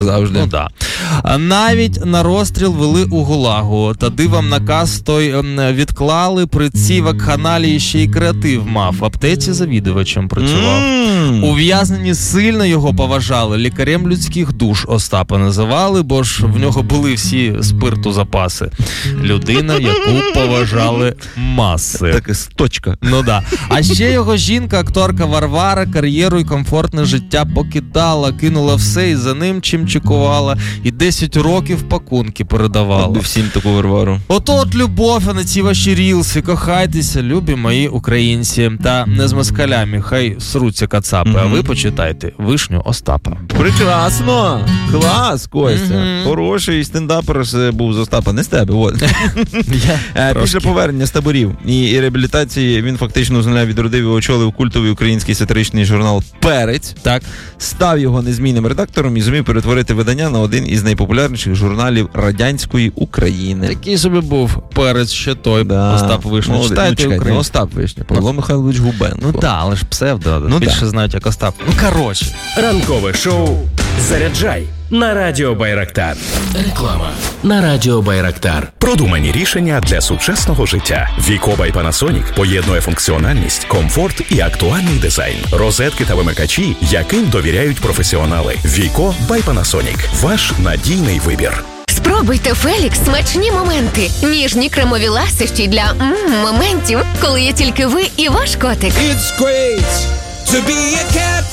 завжди. Ну, да. Навіть на розстріл вели у ГУЛАГу, та дивом наказ той відклали. При цій вакханалії ще й креатив мав. В аптеці завідувачем працював. Ув'язнені сильно його поважали. Лікарем людських душ Остапа називали, бо ж в нього були всі спирту запаси. Людина, яку поважали маси. Так, точка. Ну да. А ще його жінка, акторка Варвара, кар'єру і комфортне життя покидала, кинула все і за ним чим чекувала, і 10 років пакунки передавала. От би всім таку Варвару. От любов, а не ці ваші рілси. Кохайтеся, любі мої українці. Та не з москалями, хай сруться кацапи, а ви почитайте «Вишню Остапа». Прекрасно! Клас, Костя. Хороший стендапер був з Остапа, не з тебе. От. Після повернення з таборів і реабілітації він фактично з нуля відродив і очолив культовий український сатиричний журнал «Перець». Так. Став його незмінним редактором і зумів перетворити видання на один із найпопулярніших журналів радянської України. Такий собі був Перець ще той, да. Остап Вишня. Ну, читайте не Остап Вишня, Павло Михайлович Губенко. Ну так, але ж псевдо, більше знають як Остап. Ну коротше. Ранкове шоу «Заряджай» на Радіо Байрактар. Реклама на Радіо Байрактар. Продумані рішення для сучасного життя. Віко by Panasonic поєднує функціональність, комфорт і актуальний дизайн. Розетки та вимикачі, яким довіряють професіонали. Віко by Panasonic. Ваш надійний вибір. Спробуйте Фелікс смачні моменти. Ніжні кремові ласощі для моментів, коли є тільки ви і ваш котик. It's great to be a cat.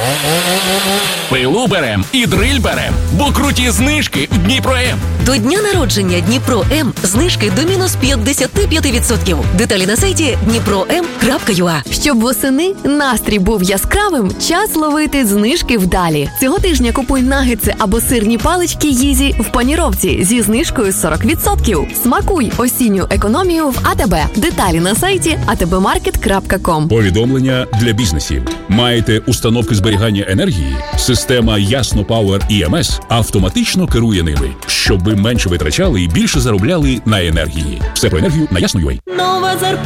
Пилу берем і дриль берем, бо круті знижки в Дніпро-М. До дня народження Дніпро-М знижки до мінус 55%. Деталі на сайті dnipro.m.ua. Щоб восени настрій був яскравим, час ловити знижки вдалі. Цього тижня купуй нагетси або сирні палички Їзі в паніровці зі знижкою 40%. Смакуй осінню економію в АТБ. Деталі на сайті atbmarket.com. Повідомлення для бізнесів. Маєте установки зберігання енергії? Система Ясно Power EMS автоматично керує ними, щоб ви менше витрачали і більше заробляли на енергії. Все про енергію на Ясно.ua.